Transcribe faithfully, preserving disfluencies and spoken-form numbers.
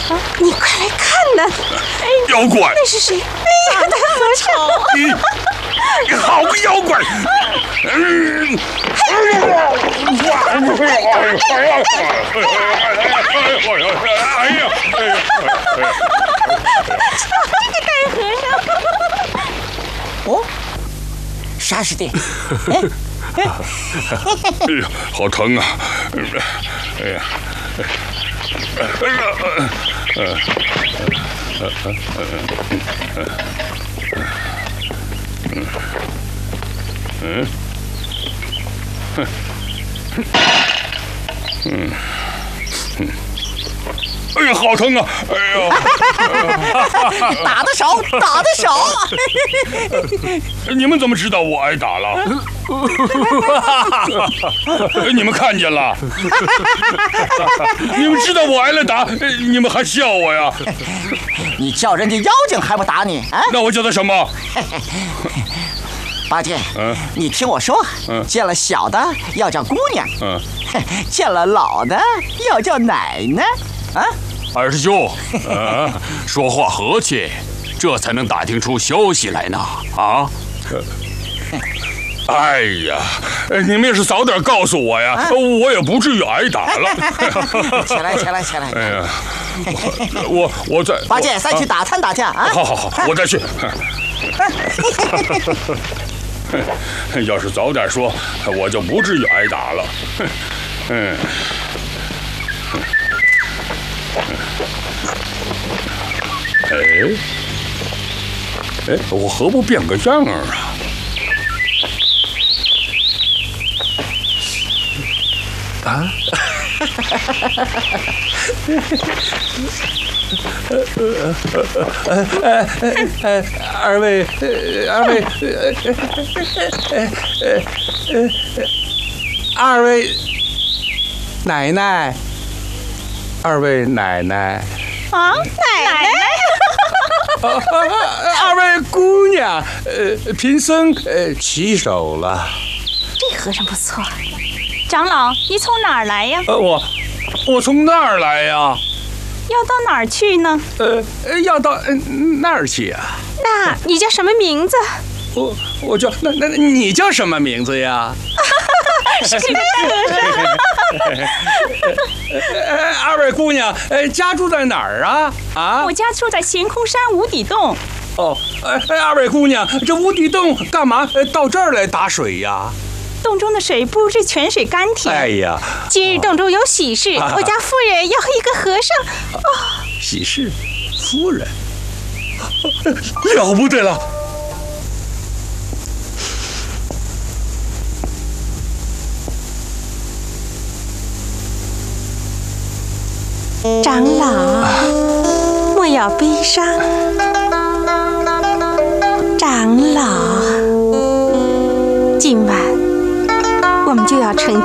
你快来看呐！ 妖怪， 那是谁？长得那么丑！ 你你好个妖怪！嗯。哎呀！哎呀！ 这大和尚！ 哦，啥师弟？哎哎呀，好疼啊！哎呀！哎呀！呃呃呃嗯嗯嗯，哎呀，好疼啊！哎呀， 打得少，打得少！ 你们怎么知道我挨打了？你们看见了？你们知道我挨了打，你们还笑我呀？ 你叫人家妖精还不打你啊？ 那我叫他什么？ 八戒， 嗯， 你听我说， 嗯， 见了小的要叫姑娘， 嗯， 见了老的要叫奶奶，啊， 二师兄，啊，说话和气，这才能打听出消息来呢，啊！ 哎呀，你们要是早点告诉我呀，啊、我也不至于挨打了。 起来，起来，起来！ 哎呀，我我再八戒，再去打探打探啊！ 好好好，我再去。要是早点说，我就不至于挨打了。嗯。哎，哎，我何不变个样儿啊？啊！ 二位，二位，二位奶奶，二位奶奶。 啊，奶奶！ 二位姑娘，呃，贫僧呃起手了。 这和尚不错。长老，你从哪儿来呀？ 呃，我，我从那儿来呀。 要到哪儿去呢？ 呃，要到呃那儿去啊。 那你叫什么名字？ 我我叫那那你叫什么名字呀？ 是个和尚。 呃，二位姑娘，呃，家住在哪儿啊？啊？ 我家住在悬空山无底洞。 哦，呃，二位姑娘，这无底洞干嘛到这儿来打水呀？ 洞中的水不是泉水甘甜。 哎呀， 今日洞中有喜事，啊、我家夫人要和一个和尚。哦， 喜事，夫人， 了不得了！ 长老，莫要悲伤。长老，今晚我们就要成